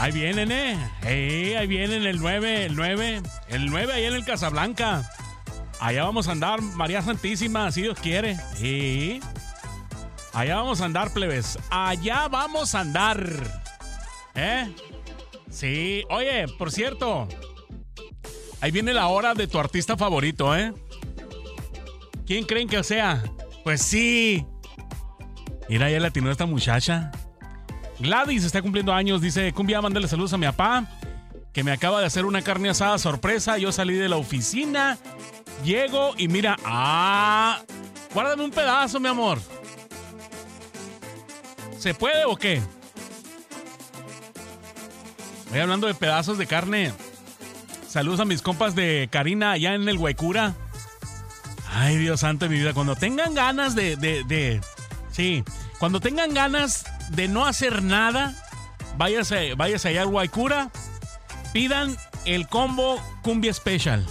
Ahí vienen, ahí vienen el 9 ahí en el Casablanca. Allá vamos a andar, María Santísima, si Dios quiere. Sí. Allá vamos a andar, plebes. Allá vamos a andar. Sí. Oye, por cierto, ahí viene la hora de tu artista favorito, ¿Quién creen que sea? Pues sí. Mira, ya le atinó esta muchacha. Gladys está cumpliendo años. Dice, Cumbia, mándale saludos a mi papá, que me acaba de hacer una carne asada sorpresa. Yo salí de la oficina, llego y mira, guárdame un pedazo, mi amor. ¿Se puede o qué? Voy hablando de pedazos de carne. Saludos a mis compas de Karina allá en el Guaycura. Ay, Dios santo de mi vida. Cuando tengan ganas sí, cuando tengan ganas de no hacer nada, váyase allá al Guaycura. Pidan el combo Cumbia Special.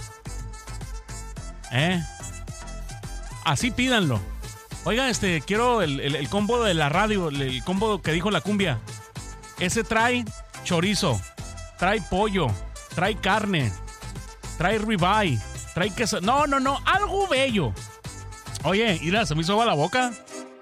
Así pídanlo. Oiga, quiero el combo de la radio, el combo que dijo la cumbia. Ese trae chorizo, trae pollo, trae carne, trae ribeye, trae queso. No, algo bello. Oye, mira, se me hizo agua la boca.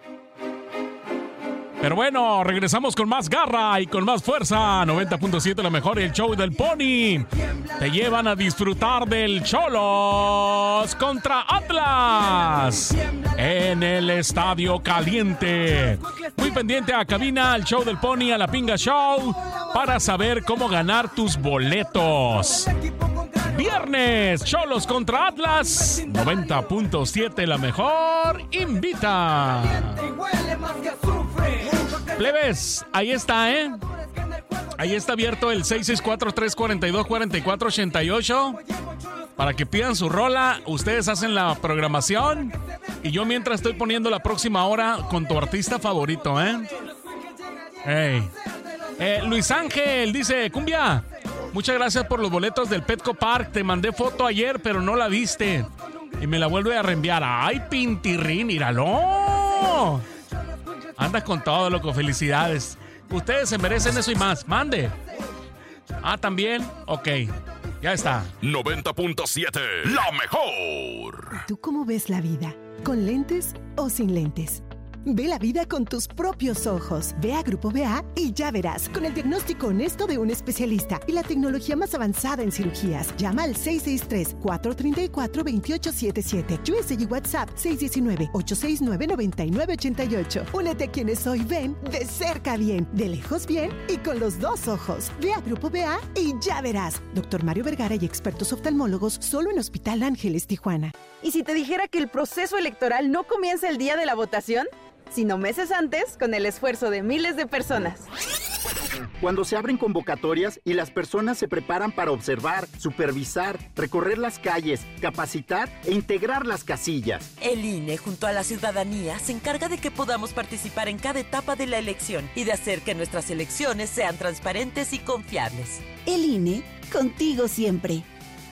Pero bueno, regresamos con más garra y con más fuerza. 90.7 la mejor, el show del Pony. Te llevan a disfrutar del Xolos contra Atlas en el Estadio Caliente. Muy pendiente a cabina, al show del Pony, a la Pinga Show, para saber cómo ganar tus boletos. Viernes, Xolos contra Atlas. 90.7 la mejor invita. Plebes, ahí está, Ahí está abierto el 664-342-4488 para que pidan su rola. Ustedes hacen la programación y yo mientras estoy poniendo la próxima hora con tu artista favorito, Luis Ángel dice, Cumbia, muchas gracias por los boletos del Petco Park. Te mandé foto ayer, pero no la viste y me la vuelve a reenviar. ¡Ay, pintirrín, míralo! Andas con todo, loco. Felicidades. Ustedes se merecen eso y más. Mande. ¿También? Ok. Ya está. 90.7. La mejor. ¿Tú cómo ves la vida? ¿Con lentes o sin lentes? Ve la vida con tus propios ojos. Ve a Grupo BA y ya verás, con el diagnóstico honesto de un especialista y la tecnología más avanzada en cirugías. Llama al 663-434-2877. USA y WhatsApp 619-869-9988. Únete a quienes hoy ven de cerca bien, de lejos bien y con los dos ojos. Ve a Grupo BA y ya verás. Dr. Mario Vergara y expertos oftalmólogos solo en Hospital Ángeles, Tijuana. ¿Y si te dijera que el proceso electoral no comienza el día de la votación, sino meses antes, con el esfuerzo de miles de personas? Cuando se abren convocatorias y las personas se preparan para observar, supervisar, recorrer las calles, capacitar e integrar las casillas. El INE, junto a la ciudadanía, se encarga de que podamos participar en cada etapa de la elección y de hacer que nuestras elecciones sean transparentes y confiables. El INE, contigo siempre.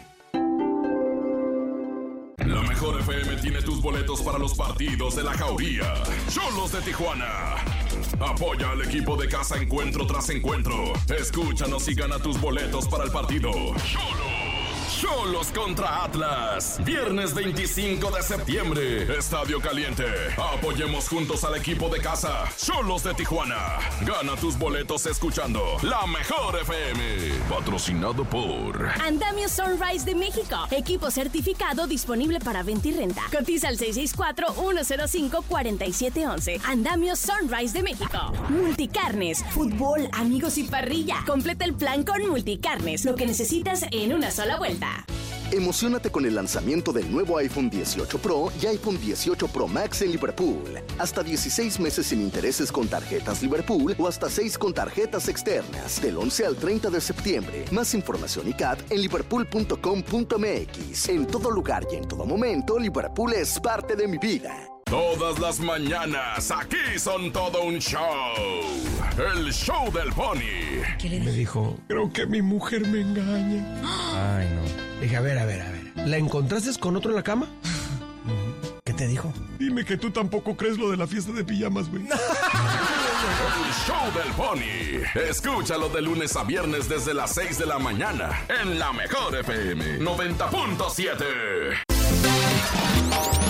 La mejor FM tiene tus boletos para los partidos de la Jauría. Xolos de Tijuana. Apoya al equipo de casa encuentro tras encuentro. Escúchanos y gana tus boletos para el partido. Xolos contra Atlas. Viernes 25 de septiembre. Estadio Caliente. Apoyemos juntos al equipo de casa. Xolos de Tijuana. Gana tus boletos escuchando La Mejor FM. Patrocinado por Andamio Sunrise de México. Equipo certificado disponible para venta y renta. Cotiza al 664-105-4711. Andamio Sunrise de México. Multicarnes. Fútbol, amigos y parrilla. Completa el plan con Multicarnes. Lo que necesitas en una sola vuelta. Emociónate con el lanzamiento del nuevo iPhone 18 Pro y iPhone 18 Pro Max en Liverpool. Hasta 16 meses sin intereses con tarjetas Liverpool o hasta 6 con tarjetas externas. Del 11 al 30 de septiembre. Más información y CAT en liverpool.com.mx. En todo lugar y en todo momento, Liverpool es parte de mi vida. Todas las mañanas, aquí son todo un show. El show del Pony. ¿Qué le dije? Me dijo, creo que mi mujer me engaña. Ay, no. Dije, a ver. ¿La encontraste con otro en la cama? ¿Qué te dijo? Dime que tú tampoco crees lo de la fiesta de pijamas, güey. El show del Pony. Escúchalo de lunes a viernes desde las 6 de la mañana en La Mejor FM 90.7.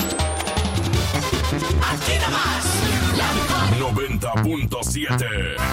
Aquí nomás, La Mejor 90.7.